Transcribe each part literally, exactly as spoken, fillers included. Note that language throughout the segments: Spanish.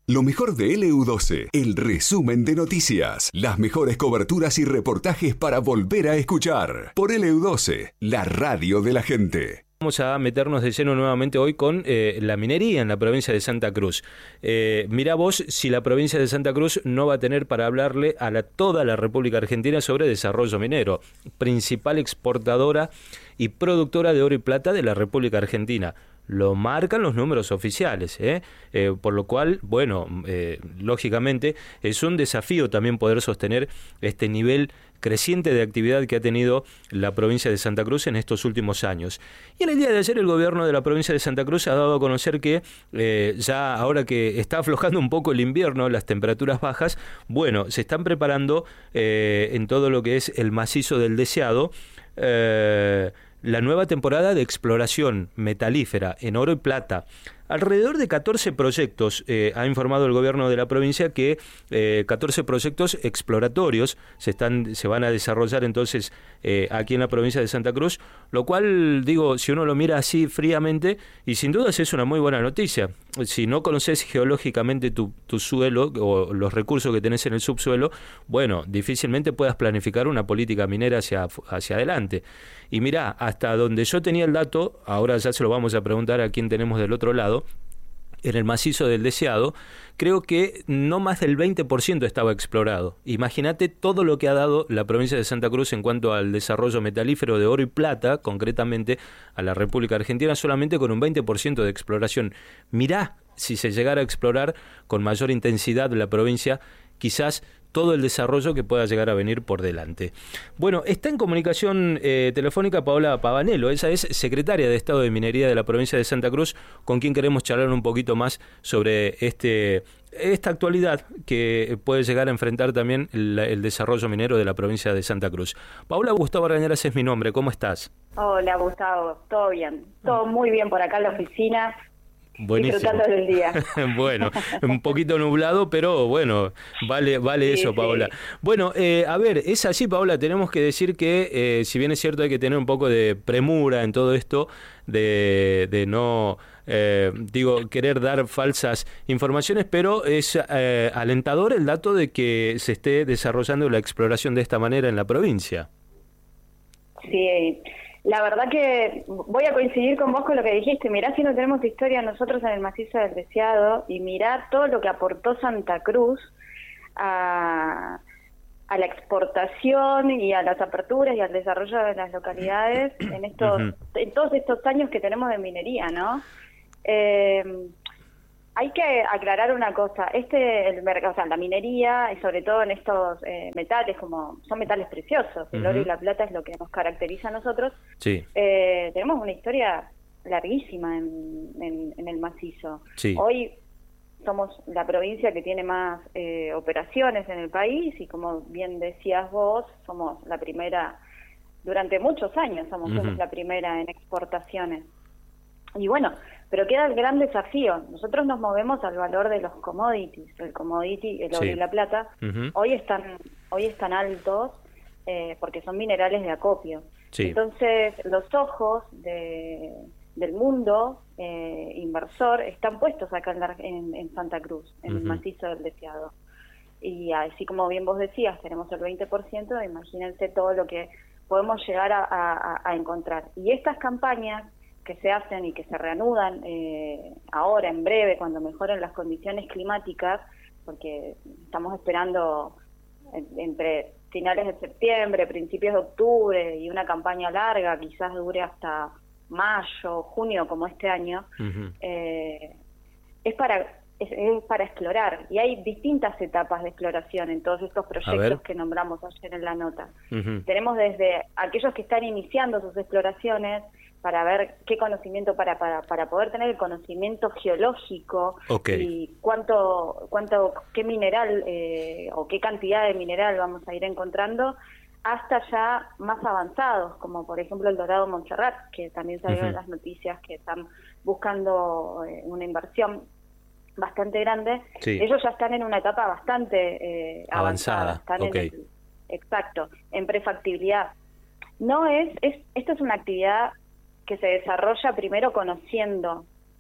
Lo mejor de L U doce, el resumen de noticias, las mejores coberturas y reportajes para volver a escuchar. Por L U doce, la radio de la gente. Vamos a meternos de lleno nuevamente hoy con eh, la minería en la provincia de Santa Cruz. Eh, mirá vos si la provincia de Santa Cruz no va a tener para hablarle a la, toda la República Argentina sobre desarrollo minero, principal exportadora y productora de oro y plata de la República Argentina. Lo marcan los números oficiales, ¿eh? Eh, por lo cual, bueno, eh, lógicamente es un desafío también poder sostener este nivel creciente de actividad que ha tenido la provincia de Santa Cruz en estos últimos años. Y en el día de ayer el gobierno de la provincia de Santa Cruz ha dado a conocer que eh, ya ahora que está aflojando un poco el invierno, las temperaturas bajas, bueno, se están preparando eh, en todo lo que es el macizo del Deseado, eh, la nueva temporada de exploración metalífera en oro y plata. Alrededor de catorce proyectos, eh, ha informado el gobierno de la provincia que eh, catorce proyectos exploratorios se están se van a desarrollar entonces eh, aquí en la provincia de Santa Cruz, lo cual, digo, si uno lo mira así fríamente, y sin dudas es una muy buena noticia. Si no conoces geológicamente tu, tu suelo o los recursos que tenés en el subsuelo, bueno, difícilmente puedas planificar una política minera hacia, hacia adelante. Y mirá, hasta donde yo tenía el dato, ahora ya se lo vamos a preguntar a quien tenemos del otro lado, en el macizo del Deseado, creo que no más del veinte por ciento estaba explorado. Imagínate todo lo que ha dado la provincia de Santa Cruz en cuanto al desarrollo metalífero de oro y plata, concretamente a la República Argentina, solamente con un veinte por ciento de exploración. Mirá, si se llegara a explorar con mayor intensidad la provincia, quizás todo el desarrollo que pueda llegar a venir por delante. Bueno, está en comunicación eh, telefónica Paola Pavanello, ella es secretaria de Estado de Minería de la provincia de Santa Cruz, con quien queremos charlar un poquito más sobre este esta actualidad que puede llegar a enfrentar también el, el desarrollo minero de la provincia de Santa Cruz. Paola, Gustavo Argañarás es mi nombre, ¿cómo estás? Hola Gustavo, todo bien, todo muy bien por acá en la oficina. Buenísimo. Disfrutando del día. Bueno, un poquito nublado, pero bueno, vale vale sí, eso, Paola. Sí. Bueno, eh, a ver, es así, Paola, tenemos que decir que, eh, si bien es cierto, hay que tener un poco de premura en todo esto, de, de no, eh, digo, querer dar falsas informaciones, pero es eh, alentador el dato de que se esté desarrollando la exploración de esta manera en la provincia. Sí, la verdad que voy a coincidir con vos con lo que dijiste. Mirá si no tenemos historia nosotros en el macizo del Deseado, y mirá todo lo que aportó Santa Cruz a, a la exportación y a las aperturas y al desarrollo de las localidades en estos uh-huh. en todos estos años que tenemos de minería, ¿no? Eh, hay que aclarar una cosa, este el mercado, o sea, la minería, y sobre todo en estos eh, metales, como son metales preciosos, el uh-huh. oro y la plata es lo que nos caracteriza a nosotros, sí. eh, tenemos una historia larguísima en, en, en el macizo. Sí. Hoy somos la provincia que tiene más eh, operaciones en el país, y como bien decías vos, somos la primera, durante muchos años somos, uh-huh. somos la primera en exportaciones. Y bueno, pero queda el gran desafío. Nosotros nos movemos al valor de los commodities. El commodity, el oro sí. y la plata, uh-huh. hoy están hoy están altos eh, porque son minerales de acopio. Sí. Entonces, los ojos de, del mundo eh, inversor están puestos acá en, la, en, en Santa Cruz, en uh-huh. el macizo del Deseado. Y así como bien vos decías, tenemos el veinte por ciento, imagínense todo lo que podemos llegar a, a, a encontrar. Y estas campañas que se hacen y que se reanudan eh, ahora, en breve, cuando mejoren las condiciones climáticas, porque estamos esperando en, entre finales de septiembre, principios de octubre, y una campaña larga, quizás dure hasta mayo, junio, como este año, uh-huh. eh, es para es, es para explorar, y hay distintas etapas de exploración en todos estos proyectos que nombramos ayer en la nota. Uh-huh. Tenemos desde aquellos que están iniciando sus exploraciones, para ver qué conocimiento, para para para poder tener el conocimiento geológico, okay. y cuánto, cuánto qué mineral eh, o qué cantidad de mineral vamos a ir encontrando, hasta ya más avanzados, como por ejemplo el Dorado Montserrat, que también salieron uh-huh. las noticias que están buscando eh, una inversión bastante grande. Sí. Ellos ya están en una etapa bastante eh, avanzada. avanzada. Están Okay. en el, exacto, en prefactibilidad. No es, es, esta es una actividad que se desarrolla primero conociendo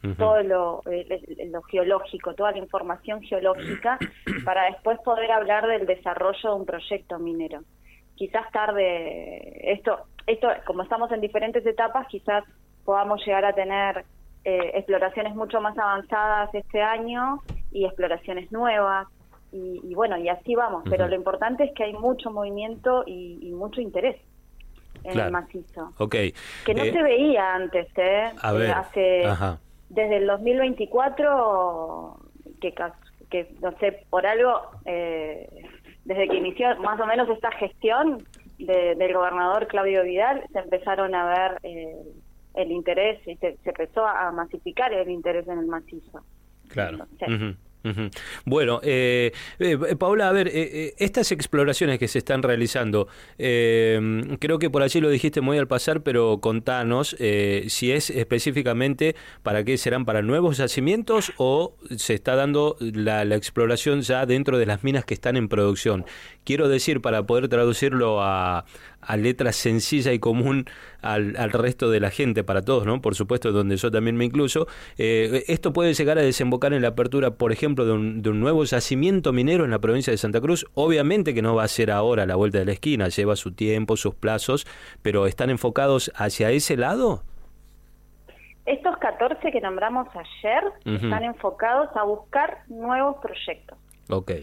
uh-huh. todo lo, eh, lo geológico, toda la información geológica, para después poder hablar del desarrollo de un proyecto minero. Quizás tarde, esto, esto como estamos en diferentes etapas, quizás podamos llegar a tener eh, exploraciones mucho más avanzadas este año y exploraciones nuevas, y, y bueno, y así vamos, uh-huh. pero lo importante es que hay mucho movimiento y, y mucho interés en claro. el macizo. Okay. Que no eh, se veía antes, ¿eh? A ver, eh, hace, ajá. desde el dos mil veinticuatro, que, que no sé, por algo, eh, desde que inició más o menos esta gestión de, del gobernador Claudio Vidal, se empezaron a ver eh, el interés, y se, se empezó a masificar el interés en el macizo. Claro. No sé. Uh-huh. Uh-huh. Bueno, eh, eh, Paola, a ver, eh, eh, estas exploraciones que se están realizando, eh, creo que por allí lo dijiste muy al pasar, pero contanos eh, si es específicamente para qué serán, para nuevos yacimientos o se está dando la, la exploración ya dentro de las minas que están en producción. Quiero decir, para poder traducirlo a, a letra sencilla y común al, al resto de la gente, para todos, ¿no? Por supuesto, donde yo también me incluyo, eh, esto puede llegar a desembocar en la apertura, por ejemplo, de un, de un nuevo yacimiento minero en la provincia de Santa Cruz. Obviamente que no va a ser ahora a la vuelta de la esquina, lleva su tiempo, sus plazos, pero ¿están enfocados hacia ese lado? Estos catorce que nombramos ayer uh-huh. están enfocados a buscar nuevos proyectos. Ok.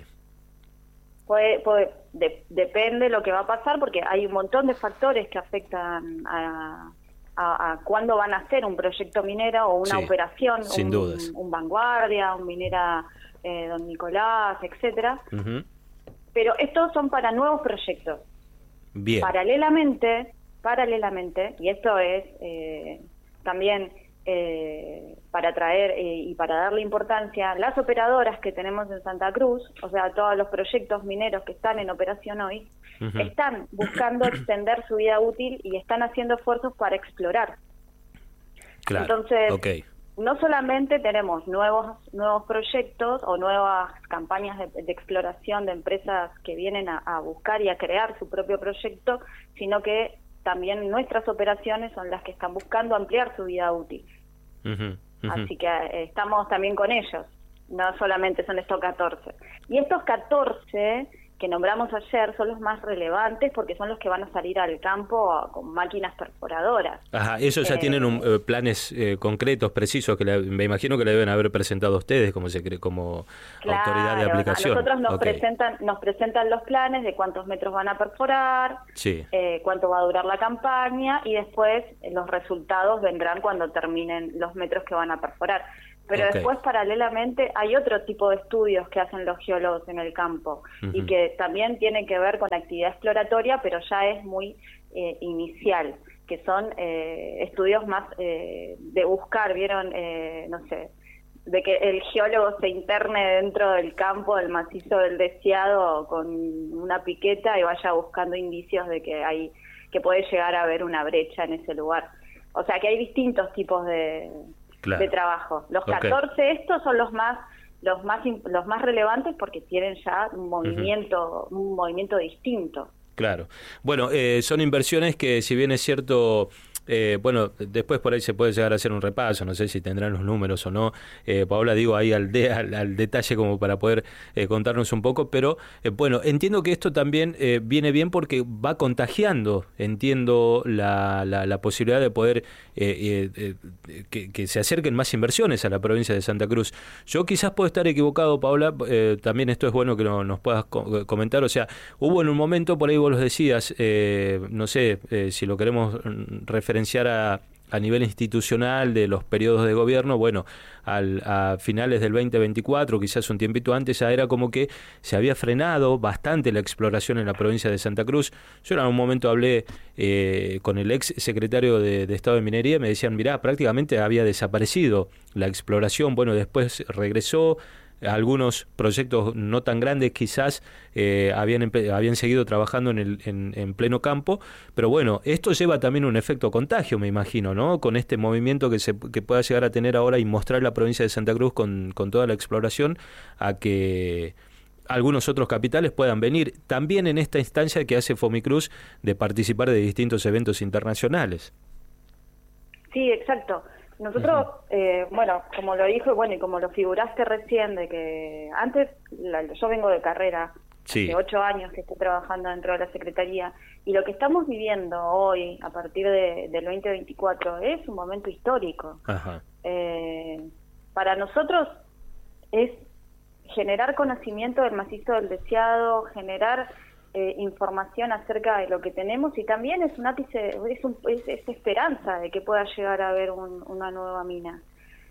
Puede, puede, de, depende lo que va a pasar, porque hay un montón de factores que afectan a, a, a cuándo van a hacer un proyecto minero o una sí, operación, sin un, dudas. un Vanguardia, un Minera eh, Don Nicolás, etcétera. Uh-huh. Pero estos son para nuevos proyectos. Bien. Paralelamente, paralelamente, y esto es eh, también eh, para traer eh, y para darle importancia, las operadoras que tenemos en Santa Cruz, o sea, todos los proyectos mineros que están en operación hoy, uh-huh. están buscando extender su vida útil y están haciendo esfuerzos para explorar. Claro. Entonces, okay. no solamente tenemos nuevos nuevos proyectos o nuevas campañas de, de exploración de empresas que vienen a, a buscar y a crear su propio proyecto, sino que también nuestras operaciones son las que están buscando ampliar su vida útil. Uh-huh, uh-huh. Así que eh, estamos también con ellos, no solamente son estos catorce. Y estos catorce que nombramos ayer son los más relevantes porque son los que van a salir al campo con máquinas perforadoras. Ajá, esos ya eh, tienen un, eh, planes eh, concretos, precisos, que le, me imagino que le deben haber presentado a ustedes como, se cree, como claro, autoridad de aplicación. A nosotros nos, okay. presentan, nos presentan los planes de cuántos metros van a perforar, sí. eh, cuánto va a durar la campaña y después eh, los resultados vendrán cuando terminen los metros que van a perforar. Pero okay. después, paralelamente, hay otro tipo de estudios que hacen los geólogos en el campo uh-huh. y que también tienen que ver con actividad exploratoria, pero ya es muy eh, inicial, que son eh, estudios más eh, de buscar, ¿vieron? Eh, no sé, de que el geólogo se interne dentro del campo, del macizo del Deseado, con una piqueta y vaya buscando indicios de que hay que puede llegar a haber una brecha en ese lugar. O sea, que hay distintos tipos de... Claro. de trabajo. Los catorce okay. estos son los más los más los más relevantes porque tienen ya un movimiento uh-huh. un movimiento distinto. Claro. Bueno, eh, son inversiones que, si bien es cierto, eh, bueno, después por ahí se puede llegar a hacer un repaso, no sé si tendrán los números o no, eh, Paola, digo ahí al, de, al, al detalle como para poder eh, contarnos un poco, pero eh, bueno, entiendo que esto también eh, viene bien porque va contagiando, entiendo la, la, la posibilidad de poder eh, eh, eh, que, que se acerquen más inversiones a la provincia de Santa Cruz. Yo quizás puedo estar equivocado, Paola, eh, también esto es bueno que no, nos puedas co- comentar, o sea, hubo en un momento, por ahí vos los decías, eh, no sé eh, si lo queremos referenciar a, a nivel institucional de los periodos de gobierno, bueno, al, a finales del veinte veinticuatro, quizás un tiempito antes, ya era como que se había frenado bastante la exploración en la provincia de Santa Cruz. Yo en algún momento hablé eh, con el ex secretario de, de Estado de Minería y me decían, mirá, prácticamente había desaparecido la exploración, bueno, después regresó. Algunos proyectos no tan grandes quizás eh, habían empe- habían seguido trabajando en, el, en, en pleno campo, pero bueno, esto lleva también un efecto contagio, me imagino, ¿no? Con este movimiento que se que pueda llegar a tener ahora y mostrar la provincia de Santa Cruz con, con toda la exploración, a que algunos otros capitales puedan venir también en esta instancia que hace Fomicruz de participar de distintos eventos internacionales. Sí, exacto. Nosotros, Uh-huh. eh, bueno, como lo dijo, bueno, y como lo figuraste recién, de que antes, la, yo vengo de carrera, sí. hace ocho años que estoy trabajando dentro de la Secretaría, y lo que estamos viviendo hoy, a partir de, del veinte veinticuatro, es un momento histórico. Ajá. Eh, para nosotros es generar conocimiento del macizo del Deseado, generar eh, información acerca de lo que tenemos, y también es un ápice, es, un, es, es esperanza de que pueda llegar a haber un, una nueva mina.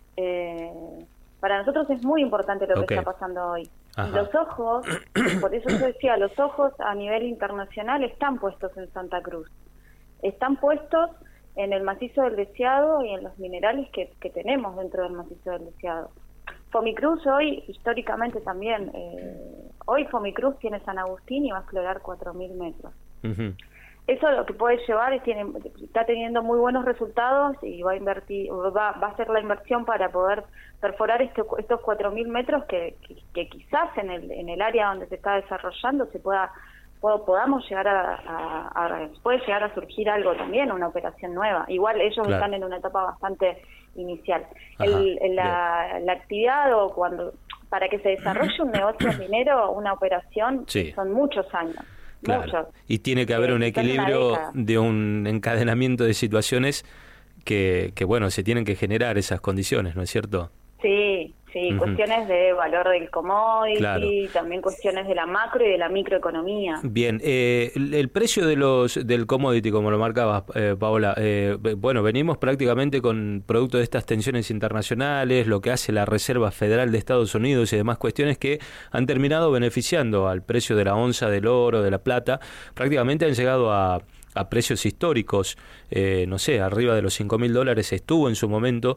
Eh, para nosotros es muy importante lo okay. que está pasando hoy. Ajá. Los ojos, por eso yo decía, los ojos a nivel internacional están puestos en Santa Cruz, están puestos en el macizo del Deseado y en los minerales que, que tenemos dentro del macizo del Deseado. Fomicruz hoy, históricamente también, eh, hoy Fomicruz tiene San Agustín y va a explorar cuatro mil metros. Uh-huh. Eso lo que puede llevar es tiene, está teniendo muy buenos resultados y va a invertir, va, va a hacer la inversión para poder perforar este, estos cuatro mil metros que, que, que quizás en el, en el área donde se está desarrollando se pueda podamos llegar a, a, a puede llegar a surgir algo también, una operación nueva. Igual ellos claro. están en una etapa bastante inicial. El, la, la actividad o cuando para que se desarrolle un negocio minero, una operación, sí. son muchos años. Claro. Muchos. Y tiene que haber eh, un equilibrio de un encadenamiento de situaciones que, que, bueno, se tienen que generar esas condiciones, ¿no es cierto? Sí, sí, uh-huh. cuestiones de valor del commodity, claro. también cuestiones de la macro y de la microeconomía. Bien, eh, el, el precio de los del commodity, como lo marcabas, eh, Paola, eh, bueno, venimos prácticamente con producto de estas tensiones internacionales, lo que hace la Reserva Federal de Estados Unidos y demás cuestiones que han terminado beneficiando al precio de la onza del oro, de la plata, prácticamente han llegado a... a precios históricos, eh, no sé, arriba de los cinco mil dólares estuvo en su momento,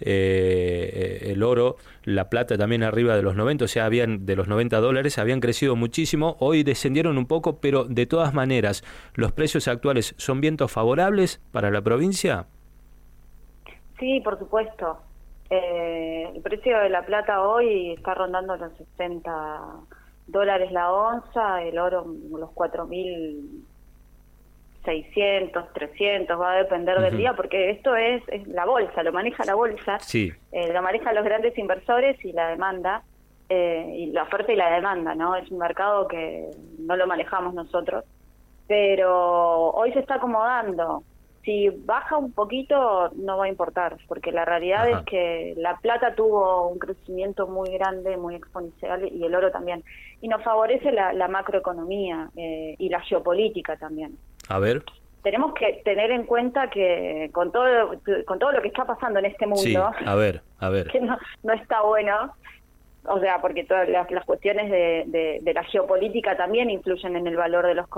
eh, el oro, la plata también arriba de los noventa, o sea, habían de los noventa dólares, habían crecido muchísimo, hoy descendieron un poco, pero de todas maneras, ¿los precios actuales son vientos favorables para la provincia? Sí, por supuesto. Eh, el precio de la plata hoy está rondando los sesenta dólares la onza, el oro los cuatro mil seiscientos, trescientos, va a depender uh-huh. del día, porque esto es, es la bolsa, lo maneja la bolsa, sí. eh, lo manejan los grandes inversores y la demanda, eh, y la oferta y la demanda, ¿no? Es un mercado que no lo manejamos nosotros, pero hoy se está acomodando. Si baja un poquito no va a importar, porque la realidad Ajá. es que la plata tuvo un crecimiento muy grande, muy exponencial, y el oro también, y nos favorece la, la macroeconomía eh, y la geopolítica también. A ver. Tenemos que tener en cuenta que con todo con todo lo que está pasando en este mundo, sí, a ver, a ver. que no, no está bueno, o sea, porque todas las, las cuestiones de, de, de la geopolítica también influyen en el valor de los